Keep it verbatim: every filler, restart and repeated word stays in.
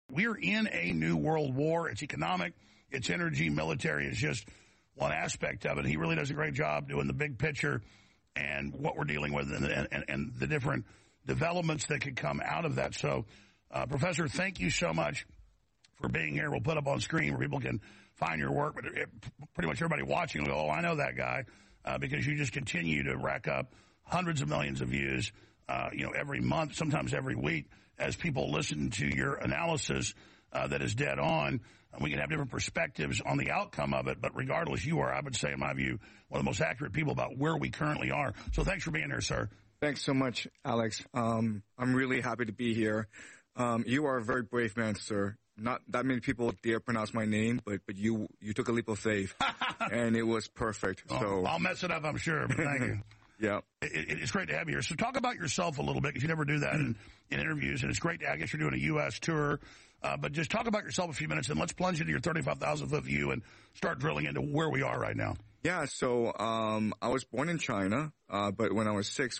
We're in a new world war. It's economic, it's energy, military is just one aspect of it. He really does a great job doing the big picture and what we're dealing with and, and, and the different developments that could come out of that. So, uh, Professor, thank you so much for being here. We'll put up on screen where people can find your work, but it, pretty much everybody watching will go, oh, I know that guy, uh, because you just continue to rack up hundreds of millions of views, uh, you know, every month, sometimes every week, as people listen to your analysis uh, that is dead on. And we can have different perspectives on the outcome of it, but regardless, you are, I would say, in my view, one of the most accurate people about where we currently are. So thanks for being here, sir. Thanks so much, Alex. Um, I'm really happy to be here. Um, you are a very brave man, sir. Not that many people dare pronounce my name, but, but you, you took a leap of faith and it was perfect. Oh, so I'll mess it up, I'm sure, but thank you. Yeah. It, it's great to have you here. So talk about yourself a little bit, because you never do that in, in interviews, and it's great to, I guess you're doing a U S tour, uh, but just talk about yourself a few minutes, and let's plunge into your thirty-five thousand foot view and start drilling into where we are right now. Yeah, so um I was born in China, uh but when I was six,